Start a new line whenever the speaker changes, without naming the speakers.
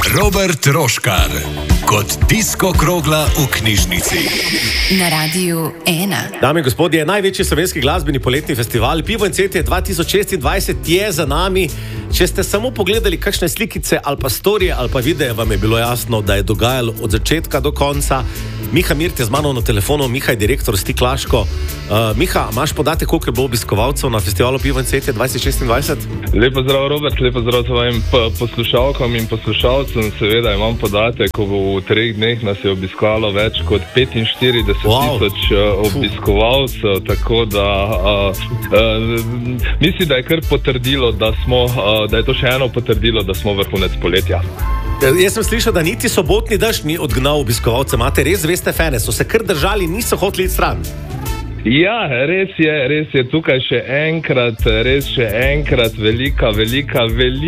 Robert Roškar kot disko krogla v knjižnici.
Na Radiu 1.
Dame in gospodje, največji slovenski glasbeni poletni festival Pivo in cvetje 2026 je za nami. Če ste samo pogledali kakšne slikice ali pa storije ali pa videe, vam je bilo jasno, da je dogajalo od začetka do konca. Miha Mirt je z mano na telefonu. Miha je direktor Stiklaško. Miha, imaš podatek, koliko je bilo obiskovalcev na festivalu Pivo in cvetje 2026?
Lepo zdrav, Robert, lepo zdrav svojim poslušalkam in poslušalcem. Seveda imam podatek, ko v 3 dneh nas je obiskalo več kot 45,000 obiskovalcev, tako da mislim, da je kar potrdilo, da je to še eno potrdilo, da smo vrhunec poletja.
Jaz sem slišal, da niti sobotni dež ni odgnal obiskovalce. Imate res zveste fane, so se kar držali, niso hoteli iti stran.
Ja, res je tukaj še enkrat velika